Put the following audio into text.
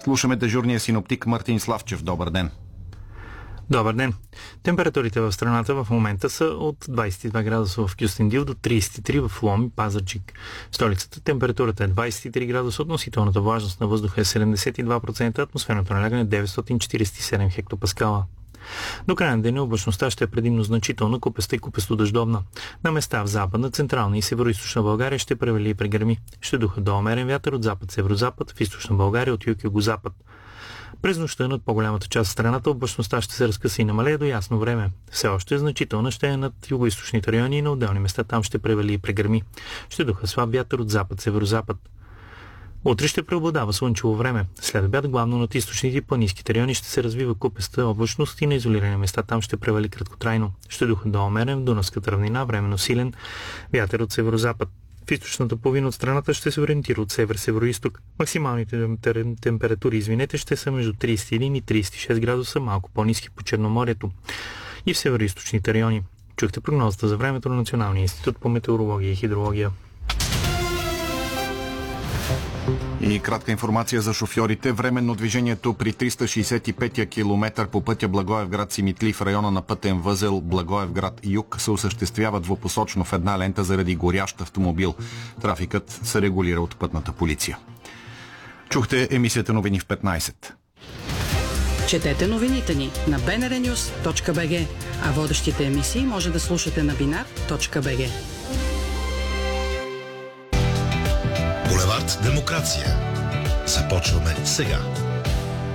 Слушаме дежурния синоптик Мартин Славчев. Добър ден. Добър ден. Температурите в страната в момента са от 22 градуса в Кюстендил до 33 в Лом и Пазарджик. В столицата температурата е 23 градуса, относителната влажност на въздуха е 72%, атмосферното налягане е 947 хектопаскала. До края на деня облачността ще е предимно значителна, купеста и купесто-дъждовна. На места в западна, централна и североизточна България ще превали и прегърми. Ще духа до умерен вятър от запад-северозапад, в източна България от юг и югозапад. През нощта над по-голямата част от страната облачността ще се разкъса и намалее до ясно време. Все още значителна ще е над югоизточните райони и на отделни места там ще превали и прегърми. Ще духа слаб вятър от запад-северозапад. Утре ще преобладава слънчево време. След обяд главно над източните и планинските райони ще се развива купеста облачност и на изолирани места там ще превали краткотрайно. Ще духа до умерен в Дунавската равнина, временно силен вятър от северозапад. В източната половина от страната ще се ориентира от север-североизток. Максималните температури, ще са между 31 и 36 градуса, малко по-ниски по Черноморието и в североизточните райони. Чухте прогнозата за времето на Националния институт по метеорология и хидрология. И кратка информация за шофьорите. Временно движението при 365-я километър по пътя Благоевград-Симитли в района на пътен възел Благоевград-Юг се осъществява двупосочно в една лента заради горящ автомобил. Трафикът се регулира от пътната полиция. Чухте емисията новини в 15. Четете новините ни на bnrnews.bg, а водещите емисии може да слушате на binar.bg. Булевард Демокрация. Започваме сега.